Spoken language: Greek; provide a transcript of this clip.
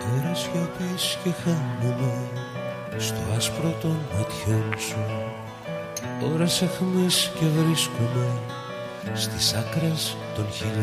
Τώρα σιωπείς και χάνομαι στο άσπρο των ματιών σου. Ώρες αιχμής και βρίσκομαι στις άκρες των χιλιών.